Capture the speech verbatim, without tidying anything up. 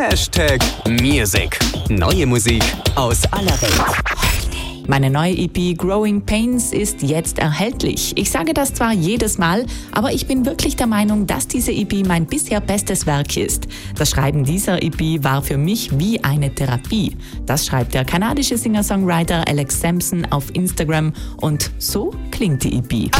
Hashtag Music. Neue Musik aus aller Welt. Meine neue E P Growing Pains ist jetzt erhältlich. Ich sage das zwar jedes Mal, aber ich bin wirklich der Meinung, dass diese E P mein bisher bestes Werk ist. Das Schreiben dieser E P war für mich wie eine Therapie. Das schreibt der kanadische Singer-Songwriter Alex Sampson auf Instagram und so klingt die E P.